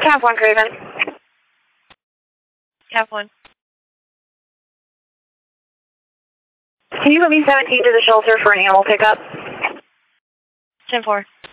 Cap 1, Craven. Cap 1. Can you put me 17 to the shelter for an animal pickup? 10-4.